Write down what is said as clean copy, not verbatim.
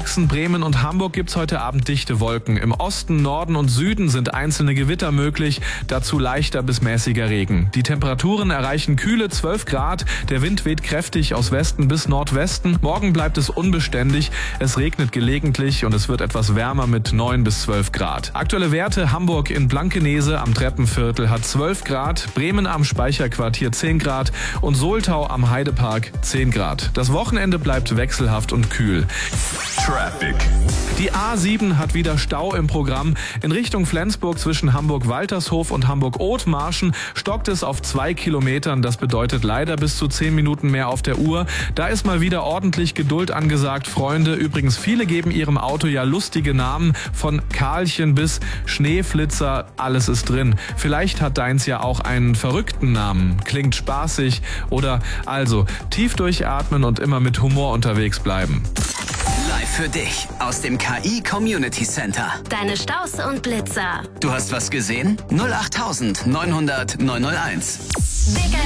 Sachsen, Bremen und Hamburg gibt's heute Abend dichte Wolken. Im Osten, Norden und Süden sind einzelne Gewitter möglich, dazu leichter bis mäßiger Regen. Die Temperaturen erreichen kühle 12 Grad, der Wind weht kräftig aus Westen bis Nordwesten. Morgen bleibt es unbeständig, es regnet gelegentlich und es wird etwas wärmer mit 9 bis 12 Grad. Aktuelle Werte: Hamburg in Blankenese am Treppenviertel hat 12 Grad, Bremen am Speicherquartier 10 Grad und Soltau am Heidepark 10 Grad. Das Wochenende bleibt wechselhaft und kühl. Traffic. Die A7 hat wieder Stau im Programm. In Richtung Flensburg zwischen Hamburg-Waltershof und Hamburg-Othmarschen stockt es auf 2 Kilometern. Das bedeutet leider bis zu 10 Minuten mehr auf der Uhr. Da ist mal wieder ordentlich Geduld angesagt, Freunde. Übrigens, viele geben ihrem Auto ja lustige Namen. Von Karlchen bis Schneeflitzer, alles ist drin. Vielleicht hat deins ja auch einen verrückten Namen. Klingt spaßig. Oder also tief durchatmen und immer mit Humor unterwegs bleiben. Live für dich aus dem KI Community Center. Deine Staus und Blitzer. Du hast was gesehen? 08900 901.